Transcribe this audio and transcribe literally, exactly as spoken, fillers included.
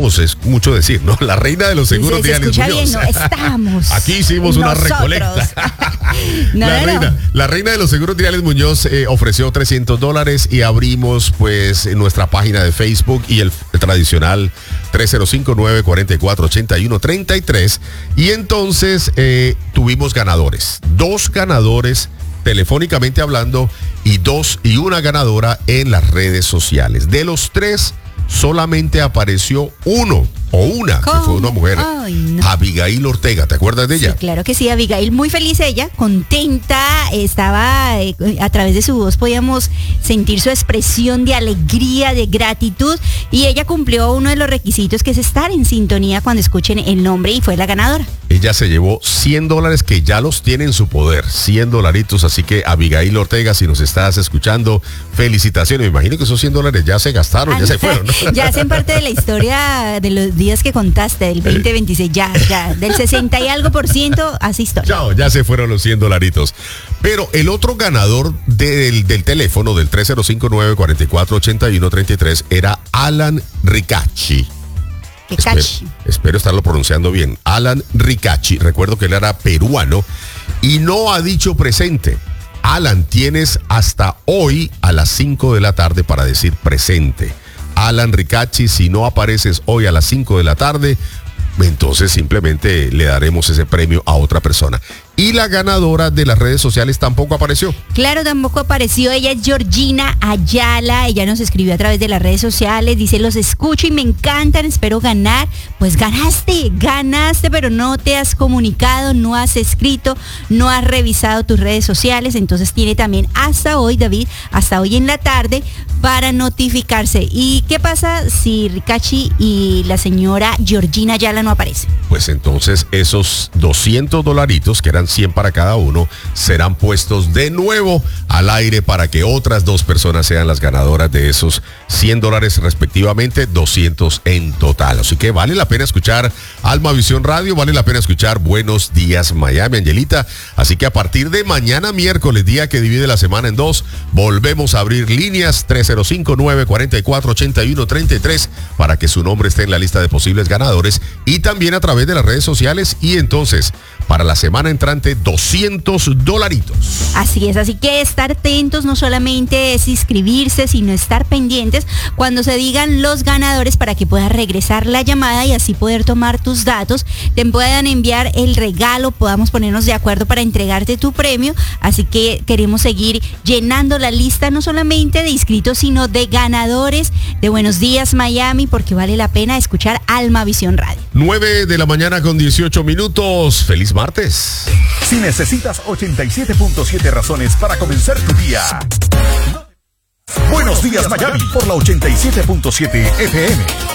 estamos, es mucho decir, ¿no? La reina de los seguros se, se Dialis escucha Muñoz. Bien, no, estamos. Aquí hicimos nosotros. Una recolecta. no, la, no, reina, no. la reina de los seguros Dialis Muñoz eh, ofreció trescientos dólares y abrimos pues nuestra página de Facebook y el, el tradicional tres cero cinco, nueve cuatro cuatro, ocho uno tres tres. Y entonces eh, tuvimos ganadores. Dos ganadores telefónicamente hablando y dos y una ganadora en las redes sociales. De los tres, solamente apareció uno o una, ¿Cómo? que fue una mujer, Ay, no. Abigail Ortega. ¿Te acuerdas de ella? Sí, claro que sí, Abigail, muy feliz ella, contenta, estaba, eh, a través de su voz podíamos sentir su expresión de alegría, de gratitud, y ella cumplió uno de los requisitos, que es estar en sintonía cuando escuchen el nombre, y fue la ganadora. Ella se llevó cien dólares que ya los tiene en su poder, cien dolaritos, así que Abigail Ortega, si nos estás escuchando, felicitaciones. Me imagino que esos cien dólares ya se gastaron, Ah, ya se fueron, ¿no? Ya hacen parte de la historia de los días que contaste, del veinte veintiséis, ya, ya, del sesenta y algo por ciento, hace historia. Chao, ya se fueron los cien dolaritos. Pero el otro ganador del, del teléfono del tres cero cinco, nueve cuatro cuatro, ocho uno tres tres era Alan Ricacci. Que Espero, cachi. espero estarlo pronunciando bien. Alan Ricacci. Recuerdo que él era peruano y no ha dicho presente. Alan, tienes hasta hoy a las cinco de la tarde para decir presente. Alan Ricacci, si no apareces hoy a las cinco de la tarde, entonces simplemente le daremos ese premio a otra persona. Y la ganadora de las redes sociales tampoco apareció. Claro, tampoco apareció. Ella es Georgina Ayala. Ella nos escribió a través de las redes sociales. Dice, los escucho y me encantan, espero ganar. Pues ganaste, ganaste, pero no te has comunicado, no has escrito, no has revisado tus redes sociales. Entonces tiene también hasta hoy, David, hasta hoy en la tarde para notificarse. ¿Y qué pasa si Ricacci y la señora Georgina Ayala no aparecen? Pues entonces esos doscientos dolaritos, que eran cien para cada uno, serán puestos de nuevo al aire para que otras dos personas sean las ganadoras de esos cien dólares respectivamente, doscientos en total. Así que vale la pena escuchar Alma Visión Radio, vale la pena escuchar Buenos Días Miami, Angelita. Así que a partir de mañana miércoles, día que divide la semana en dos, volvemos a abrir líneas tres cero cinco, nueve cuatro cuatro, ocho uno tres tres para que su nombre esté en la lista de posibles ganadores, y también a través de las redes sociales. Y entonces, para la semana entrante, doscientos dolaritos. Así es, así que estar atentos, no solamente es inscribirse, sino estar pendientes cuando se digan los ganadores para que puedas regresar la llamada y así poder tomar tus datos, te puedan enviar el regalo, podamos ponernos de acuerdo para entregarte tu premio. Así que queremos seguir llenando la lista, no solamente de inscritos, sino de ganadores de Buenos Días Miami, porque vale la pena escuchar Alma Visión Radio. nueve de la mañana con dieciocho minutos. Feliz martes. Si necesitas ochenta y siete punto siete razones para comenzar tu día. Buenos Días Miami por la ochenta y siete punto siete F M.